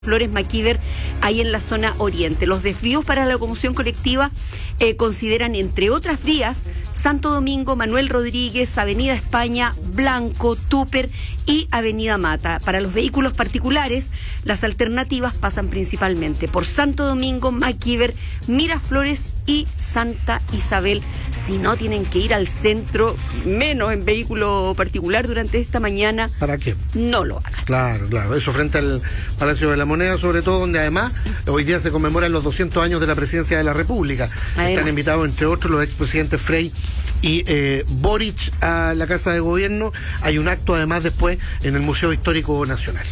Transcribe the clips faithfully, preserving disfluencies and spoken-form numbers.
Flores Maquíver, ahí en la zona oriente. Los desvíos para la locomoción colectiva eh, consideran, entre otras vías, Santo Domingo, Manuel Rodríguez, Avenida España, Blanco, Tupper y Avenida Mata. Para los vehículos particulares, las alternativas pasan principalmente por Santo Domingo, Maquíver, Miraflores y Santa Isabel. Si no tienen que ir al centro, menos en vehículo particular durante esta mañana, ¿para qué? No lo hagan. Claro, claro. Eso frente al Palacio de la Moneda, sobre todo, donde además hoy día se conmemoran los doscientos años de la presidencia de la República. Además, están invitados, entre otros, los expresidentes Frei y eh, Boric a la Casa de Gobierno. Hay un acto además después en el Museo Histórico Nacional.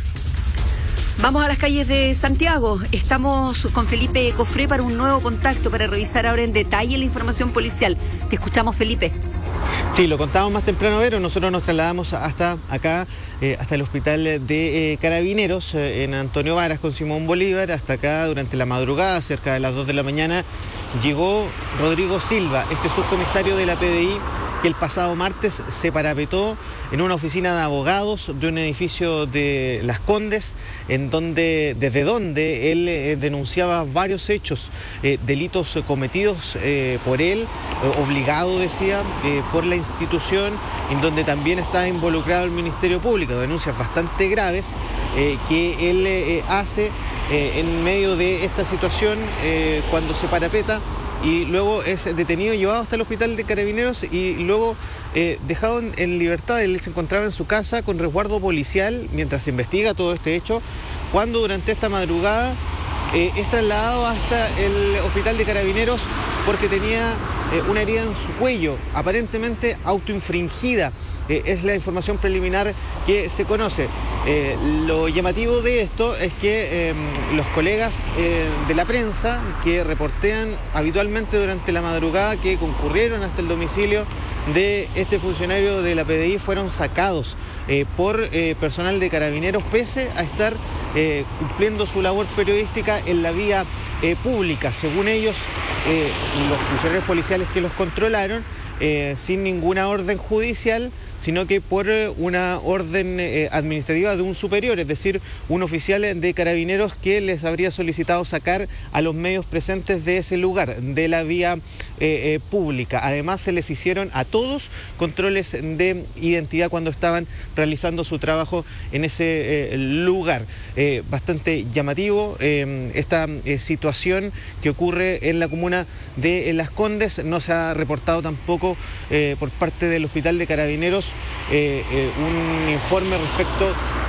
Vamos a las calles de Santiago. Estamos con Felipe Cofré para un nuevo contacto, para revisar ahora en detalle la información policial. Te escuchamos, Felipe. Sí, lo contábamos más temprano, Vero. Nosotros nos trasladamos hasta acá, eh, hasta el hospital de eh, Carabineros, eh, en Antonio Varas con Simón Bolívar. Hasta acá, durante la madrugada, cerca de las dos de la mañana, llegó Rodrigo Silva, este subcomisario de la P D I, que el pasado martes se parapetó en una oficina de abogados de un edificio de Las Condes, en donde, desde donde él eh, denunciaba varios hechos, eh, delitos cometidos eh, por él, eh, obligado, decía, eh, por la institución, en donde también está involucrado el Ministerio Público, denuncias bastante graves eh, que él eh, hace eh, en medio de esta situación eh, cuando se parapeta, y luego es detenido, llevado hasta el hospital de Carabineros y luego eh, dejado en, en libertad. Él se encontraba en su casa con resguardo policial mientras se investiga todo este hecho, cuando durante esta madrugada eh, es trasladado hasta el hospital de Carabineros porque tenía eh, una herida en su cuello, aparentemente autoinfringida. Eh, es la información preliminar que se conoce. Eh, lo llamativo de esto es que eh, los colegas eh, de la prensa que reportean habitualmente durante la madrugada que concurrieron hasta el domicilio de este funcionario de la P D I fueron sacados eh, por eh, personal de Carabineros, pese a estar eh, cumpliendo su labor periodística en la vía eh, pública. Según ellos, eh, los funcionarios policiales que los controlaron, eh, sin ninguna orden judicial, sino que por una orden eh, administrativa de un superior, es decir, un oficial de Carabineros que les habría solicitado sacar a los medios presentes de ese lugar, de la vía eh, eh, pública. Además, se les hicieron a todos controles de identidad cuando estaban realizando su trabajo en ese eh, lugar. Eh, bastante llamativo eh, esta eh, situación que ocurre en la comuna de Las Condes. No se ha reportado tampoco eh, por parte del hospital de Carabineros Eh, eh, un informe respecto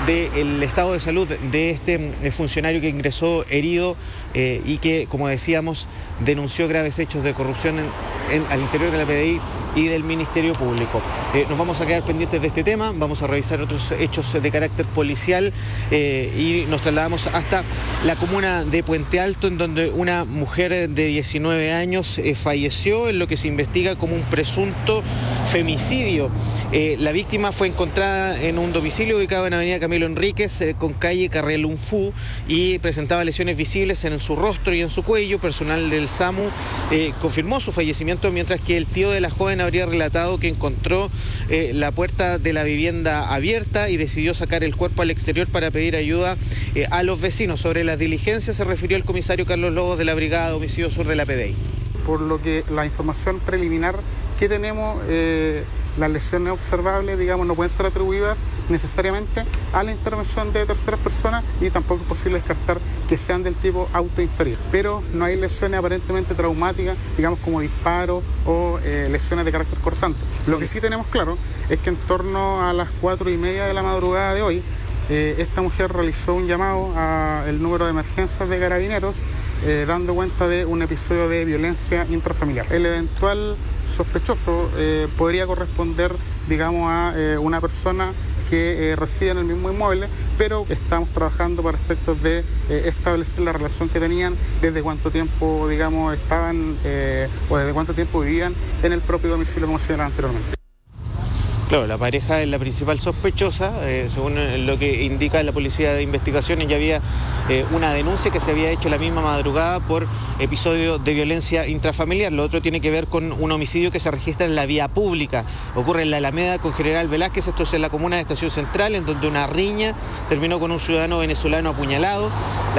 del estado de salud de este eh, funcionario que ingresó herido eh, y que, como decíamos, denunció graves hechos de corrupción en, en, al interior de la P D I y del Ministerio Público. Eh, nos vamos a quedar pendientes de este tema, vamos a revisar otros hechos de carácter policial eh, y nos trasladamos hasta la comuna de Puente Alto, en donde una mujer de diecinueve años eh, falleció en lo que se investiga como un presunto femicidio. Eh, la víctima fue encontrada en un domicilio ubicado en Avenida Camilo Enríquez eh, con calle Carrelunfú y presentaba lesiones visibles en su rostro y en su cuello. Personal del SAMU eh, confirmó su fallecimiento, mientras que el tío de la joven habría relatado que encontró eh, la puerta de la vivienda abierta y decidió sacar el cuerpo al exterior para pedir ayuda eh, a los vecinos. Sobre las diligencias se refirió el comisario Carlos Lobos de la Brigada de Homicidio Sur de la P D I. Por lo que la información preliminar que tenemos, eh, las lesiones observables, digamos, no pueden ser atribuidas necesariamente a la intervención de terceras personas y tampoco es posible descartar que sean del tipo autoinferido. Pero no hay lesiones aparentemente traumáticas, digamos, como disparos o eh, lesiones de carácter cortante. Lo que sí tenemos claro es que en torno a las cuatro y media de la madrugada de hoy, eh, esta mujer realizó un llamado al número de emergencias de Carabineros, Eh, dando cuenta de un episodio de violencia intrafamiliar. El eventual sospechoso eh, podría corresponder, digamos, a eh, una persona que eh, reside en el mismo inmueble, pero estamos trabajando para efectos de eh, establecer la relación que tenían, desde cuánto tiempo, digamos, estaban eh, o desde cuánto tiempo vivían en el propio domicilio, como se señalaba anteriormente. Claro, la pareja es la principal sospechosa, eh, según lo que indica la Policía de Investigaciones, ya había eh, una denuncia que se había hecho la misma madrugada por episodio de violencia intrafamiliar. Lo otro tiene que ver con un homicidio que se registra en la vía pública. Ocurre en la Alameda con General Velázquez, esto es en la comuna de Estación Central, en donde una riña terminó con un ciudadano venezolano apuñalado.